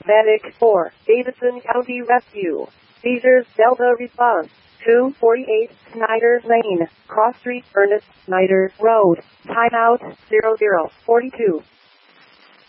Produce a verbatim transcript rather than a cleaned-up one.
Medic four, Davidson County Rescue. Seizures Delta response. two forty-eight Snyder Lane, Cross Street, Ernest Snyder Road. Timeout zero zero forty-two.